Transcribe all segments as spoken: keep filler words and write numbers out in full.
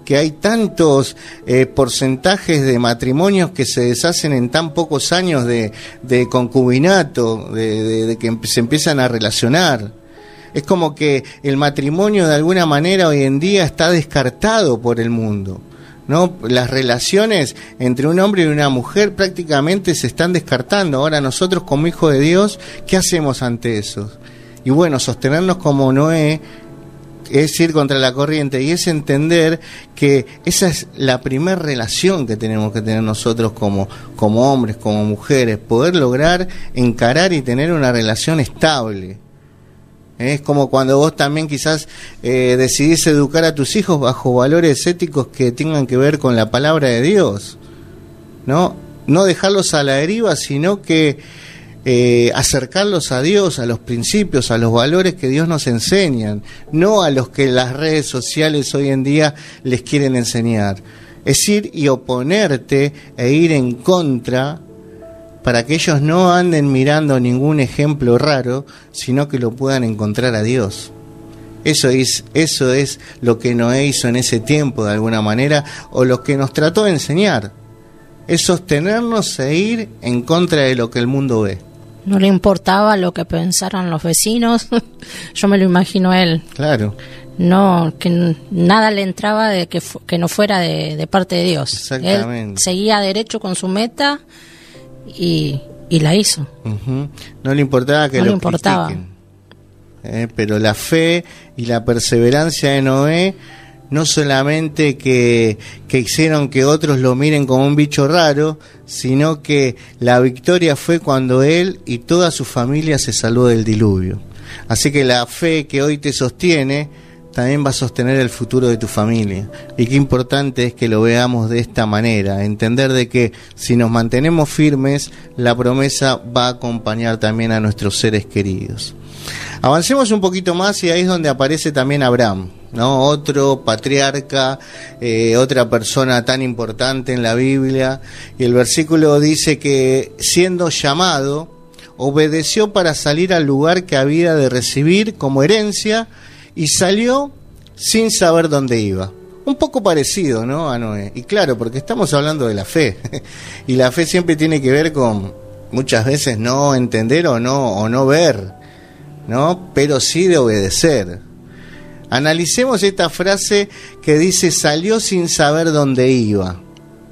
que hay tantos eh, porcentajes de matrimonios que se deshacen en tan pocos años de, de concubinato, de, de, de que se empiezan a relacionar. Es como que el matrimonio de alguna manera hoy en día está descartado por el mundo, ¿no? Las relaciones entre un hombre y una mujer prácticamente se están descartando. Ahora nosotros como hijos de Dios, ¿qué hacemos ante eso? Y bueno, sostenernos como Noé es ir contra la corriente y es entender que esa es la primera relación que tenemos que tener nosotros como, como hombres, como mujeres, poder lograr encarar y tener una relación estable. Es como cuando vos también quizás eh, decidís educar a tus hijos bajo valores éticos que tengan que ver con la palabra de Dios, ¿no? No dejarlos a la deriva, sino que Eh, acercarlos a Dios, a los principios, a los valores que Dios nos enseñan, no a los que las redes sociales hoy en día les quieren enseñar. Es ir y oponerte e ir en contra para que ellos no anden mirando ningún ejemplo raro, sino que lo puedan encontrar a Dios. Eso es, eso es lo que Noé hizo en ese tiempo de alguna manera, o lo que nos trató de enseñar. Es sostenernos e ir en contra de lo que el mundo ve. No le importaba lo que pensaran los vecinos. Yo me lo imagino a él. Claro. No, que n- nada le entraba de que, fu- que no fuera de, de parte de Dios. Exactamente. Él seguía derecho con su meta y, y la hizo. Uh-huh. No le importaba que no lo le importaba. critiquen. Eh, pero la fe y la perseverancia de Noé no solamente que, que hicieron que otros lo miren como un bicho raro, sino que la victoria fue cuando él y toda su familia se salvó del diluvio. Así que la fe que hoy te sostiene también va a sostener el futuro de tu familia. Y qué importante es que lo veamos de esta manera, entender de que si nos mantenemos firmes, la promesa va a acompañar también a nuestros seres queridos. Avancemos un poquito más y ahí es donde aparece también Abraham, ¿no? Otro patriarca, eh, otra persona tan importante en la Biblia. Y el versículo dice que siendo llamado, obedeció para salir al lugar que había de recibir como herencia y salió sin saber dónde iba. Un poco parecido, ¿no?, a Noé. Y claro, porque estamos hablando de la fe. Y la fe siempre tiene que ver con muchas veces no entender o no, o no ver, ¿no? Pero sí de obedecer. Analicemos esta frase que dice salió sin saber dónde iba.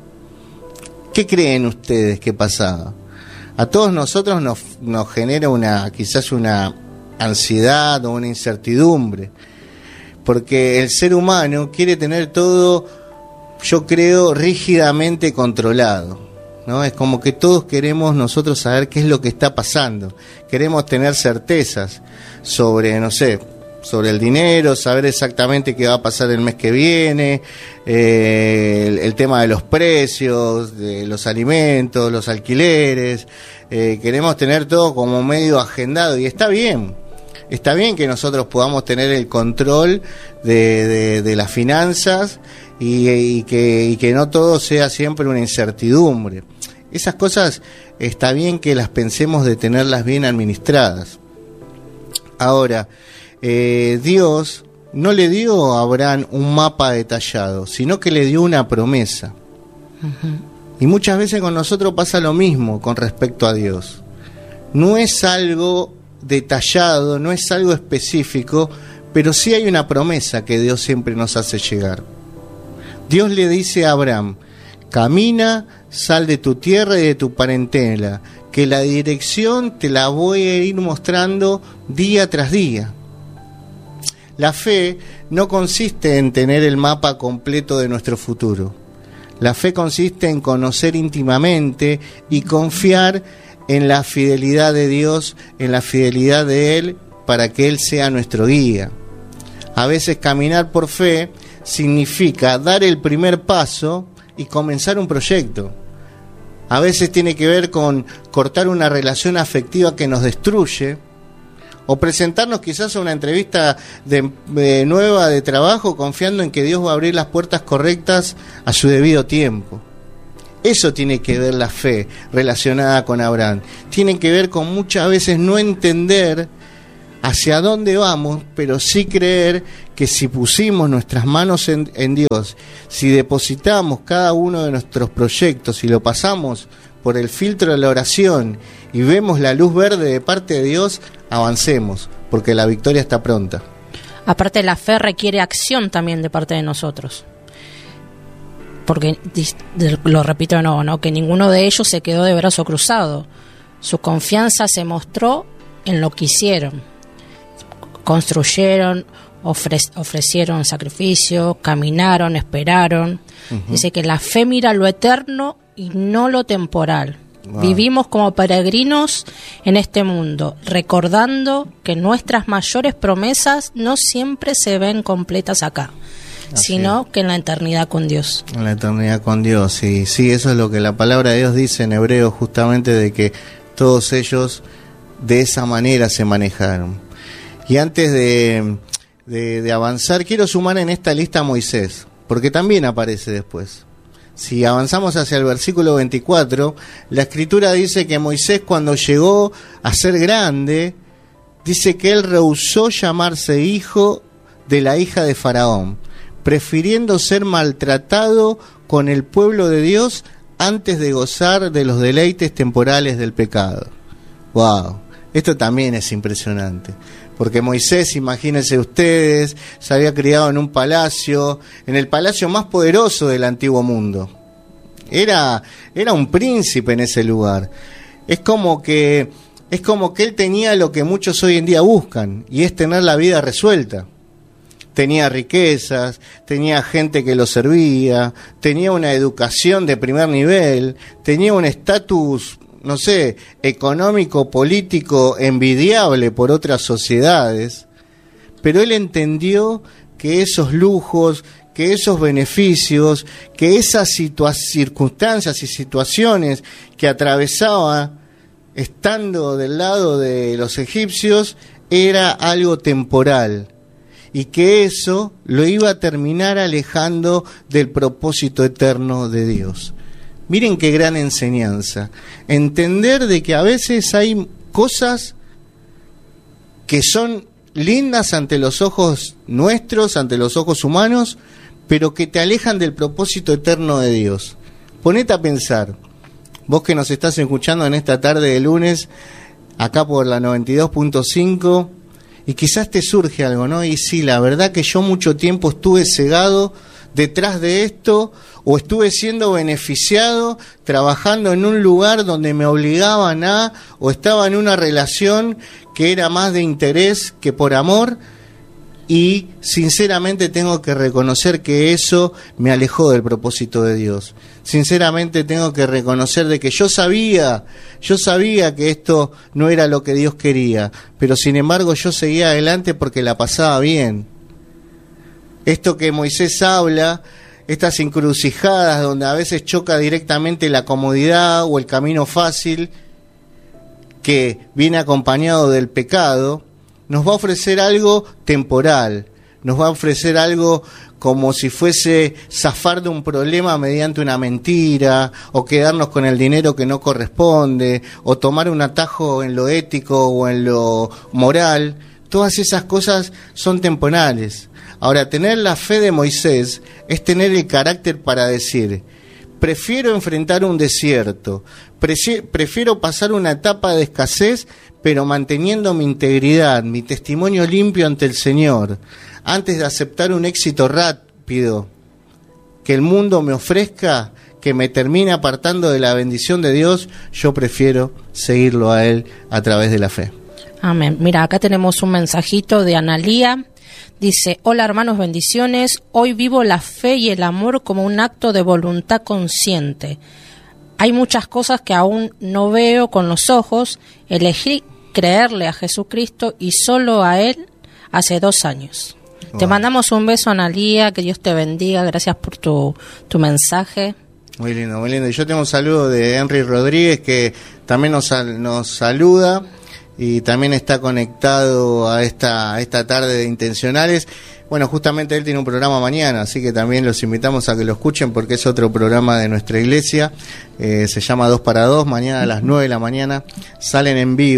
¿Qué creen ustedes que pasaba? A todos nosotros nos, nos genera una, quizás una ansiedad o una incertidumbre, porque el ser humano quiere tener todo, yo creo, rígidamente controlado, ¿no? Es como que todos queremos nosotros saber qué es lo que está pasando, queremos tener certezas sobre, no sé, sobre el dinero, saber exactamente qué va a pasar el mes que viene, eh, el, el tema de los precios, de los alimentos, los alquileres, eh, queremos tener todo como medio agendado y está bien, está bien que nosotros podamos tener el control de, de, de las finanzas y, y, que, y que no todo sea siempre una incertidumbre. Esas cosas está bien que las pensemos de tenerlas bien administradas. Ahora, Eh, Dios no le dio a Abraham un mapa detallado, sino que le dio una promesa. Uh-huh. Y muchas veces con nosotros pasa lo mismo con respecto a Dios. No es algo detallado, no es algo específico, pero sí hay una promesa que Dios siempre nos hace llegar. Dios le dice a Abraham: camina, sal de tu tierra y de tu parentela, que la dirección te la voy a ir mostrando día tras día. La fe no consiste en tener el mapa completo de nuestro futuro. La fe consiste en conocer íntimamente y confiar en la fidelidad de Dios, en la fidelidad de Él, para que Él sea nuestro guía. A veces caminar por fe significa dar el primer paso y comenzar un proyecto. A veces tiene que ver con cortar una relación afectiva que nos destruye, o presentarnos quizás a una entrevista de, de nueva de trabajo confiando en que Dios va a abrir las puertas correctas a su debido tiempo. Eso tiene que ver la fe relacionada con Abraham. Tiene que ver con muchas veces no entender hacia dónde vamos, pero sí creer que si pusimos nuestras manos en, en Dios, si depositamos cada uno de nuestros proyectos y lo pasamos por el filtro de la oración y vemos la luz verde de parte de Dios, avancemos, porque la victoria está pronta. Aparte, la fe requiere acción también de parte de nosotros. Porque, lo repito de nuevo, ¿no? Que ninguno de ellos se quedó de brazo cruzado. Su confianza se mostró en lo que hicieron. Construyeron, ofre- ofrecieron sacrificio, caminaron, esperaron. Uh-huh. Dice que la fe mira lo eterno y no lo temporal. Wow. Vivimos como peregrinos en este mundo, recordando que nuestras mayores promesas no siempre se ven completas acá, así sino es. Que en la eternidad con Dios. En la eternidad con Dios, sí, sí, eso es lo que la palabra de Dios dice en Hebreos, justamente de que todos ellos de esa manera se manejaron. Y antes de, de, de avanzar, quiero sumar en esta lista a Moisés, porque también aparece después. Si avanzamos hacia el versículo veinticuatro, la Escritura dice que Moisés, cuando llegó a ser grande, dice que él rehusó llamarse hijo de la hija de Faraón, prefiriendo ser maltratado con el pueblo de Dios antes de gozar de los deleites temporales del pecado. ¡Wow! Esto también es impresionante. Porque Moisés, imagínense ustedes, se había criado en un palacio, en el palacio más poderoso del antiguo mundo. Era, era un príncipe en ese lugar. Es como que, es como que él tenía lo que muchos hoy en día buscan, y es tener la vida resuelta. Tenía riquezas, tenía gente que lo servía, tenía una educación de primer nivel, tenía un estatus, no sé, económico, político, envidiable por otras sociedades, pero él entendió que esos lujos, que esos beneficios, que esas situa- circunstancias y situaciones que atravesaba estando del lado de los egipcios era algo temporal, y que eso lo iba a terminar alejando del propósito eterno de Dios. Miren qué gran enseñanza. Entender de que a veces hay cosas que son lindas ante los ojos nuestros, ante los ojos humanos, pero que te alejan del propósito eterno de Dios. Ponete a pensar, vos que nos estás escuchando en esta tarde de lunes, acá por la noventa y dos punto cinco, y quizás te surge algo, ¿no? Y sí, la verdad que yo mucho tiempo estuve cegado detrás de esto, o estuve siendo beneficiado trabajando en un lugar donde me obligaban a, o estaba en una relación que era más de interés que por amor, y sinceramente tengo que reconocer que eso me alejó del propósito de Dios. Sinceramente tengo que reconocer de que yo sabía, yo sabía que esto no era lo que Dios quería, pero sin embargo yo seguía adelante porque la pasaba bien. Esto que Moisés habla, estas encrucijadas donde a veces choca directamente la comodidad o el camino fácil que viene acompañado del pecado, nos va a ofrecer algo temporal, nos va a ofrecer algo como si fuese zafar de un problema mediante una mentira, o quedarnos con el dinero que no corresponde, o tomar un atajo en lo ético o en lo moral. Todas esas cosas son temporales. Ahora, tener la fe de Moisés es tener el carácter para decir: prefiero enfrentar un desierto, prefiero pasar una etapa de escasez, pero manteniendo mi integridad, mi testimonio limpio ante el Señor, antes de aceptar un éxito rápido que el mundo me ofrezca, que me termine apartando de la bendición de Dios. Yo prefiero seguirlo a Él a través de la fe. Amén. Mira, acá tenemos un mensajito de Analía. Dice: hola hermanos, bendiciones. Hoy vivo la fe y el amor como un acto de voluntad consciente. Hay muchas cosas que aún no veo con los ojos. Elegí creerle a Jesucristo y solo a Él hace dos años. Wow. Te mandamos un beso, Analía, que Dios te bendiga. Gracias por tu, tu mensaje. Muy lindo, muy lindo. Yo tengo un saludo de Henry Rodríguez, que también nos, nos saluda y también está conectado a esta, a esta tarde de Intencionales. Bueno, justamente él tiene un programa mañana, así que también los invitamos a que lo escuchen, porque es otro programa de nuestra iglesia. Eh, se llama Dos para Dos. Mañana a las nueve de la mañana salen en vivo,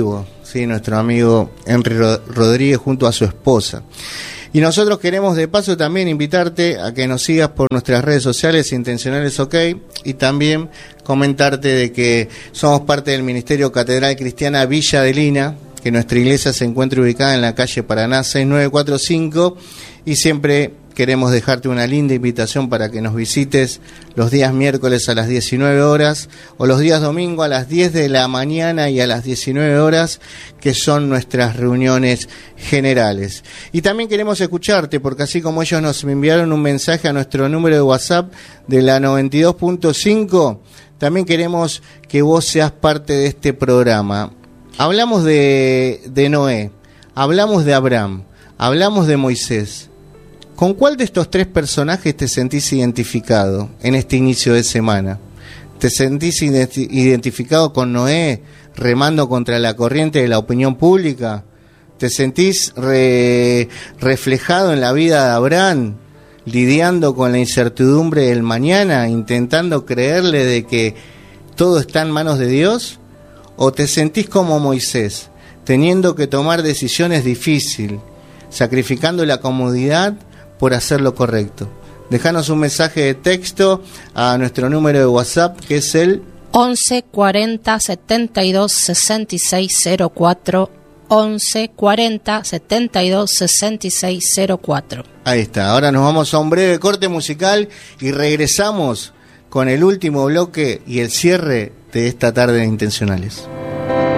¿sí? Nuestro amigo Henry Rodríguez junto a su esposa. Y nosotros queremos de paso también invitarte a que nos sigas por nuestras redes sociales, Intencionales OK, y también comentarte de que somos parte del Ministerio Catedral Cristiana Villa de Lina, que nuestra iglesia se encuentra ubicada en la calle Paraná seis nueve cuatro cinco, y siempre queremos dejarte una linda invitación para que nos visites los días miércoles a las diecinueve horas o los días domingo a las diez de la mañana y a las diecinueve horas, que son nuestras reuniones generales. Y también queremos escucharte, porque así como ellos nos enviaron un mensaje a nuestro número de WhatsApp de la noventa y dos punto cinco, también queremos que vos seas parte de este programa. Hablamos de, de Noé, hablamos de Abraham, hablamos de Moisés. ¿Con cuál de estos tres personajes te sentís identificado en este inicio de semana? ¿Te sentís identificado con Noé remando contra la corriente de la opinión pública? ¿Te sentís re, reflejado en la vida de Abraham, lidiando con la incertidumbre del mañana, intentando creerle de que todo está en manos de Dios? ¿O te sentís como Moisés, teniendo que tomar decisiones difíciles, sacrificando la comodidad por hacer lo correcto? Déjanos un mensaje de texto a nuestro número de WhatsApp, que es el once cuarenta setenta y dos sesenta y seis cero cuatro, once cuarenta setenta y dos sesenta y seis cero cuatro. Ahí está. Ahora nos vamos a un breve corte musical y regresamos con el último bloque y el cierre de esta tarde de Intencionales.